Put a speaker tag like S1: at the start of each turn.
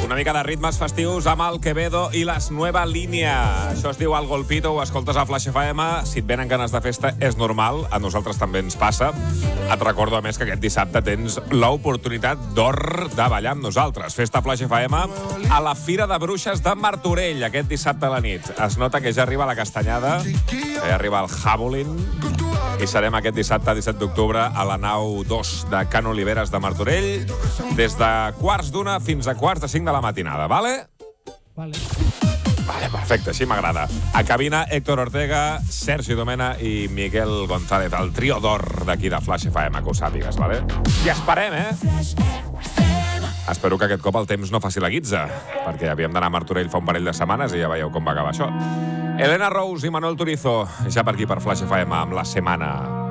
S1: Una mica de ritmes festius amb el Quevedo i les Nueva Línia. Això es diu El Golpito, ho escoltes a Flash FM. Si et venen ganes de festa, és normal. A nosaltres també ens passa. Et recordo, a més, que aquest dissabte tens l'oportunitat d'or de ballar amb nosaltres. Festa Flash FM a la Fira de Bruixes de Martorell, aquest dissabte a la nit. Es nota que ja arriba la castanyada, que ja arriba el Javelin, i serem aquest dissabte, 17 d'octubre, a la nau 2 de Can Oliveres de Martorell, des de 1:15 fins a 4:45 de la matinada, vale?
S2: Vale,
S1: perfecte, així m'agrada. A cabina, Héctor Ortega, Sergi Domena i Miguel González, el trio d'or d'aquí de Flash FM, que ho sàpigues, vale? I esperem, Espero que aquest cop el temps no faci la guitza, perquè havíem d'anar a Martorell fa un parell de setmanes i ja veieu com va acabar això. Elena Rose i Manuel Turizo, ja per aquí per Flash FM amb La Semana.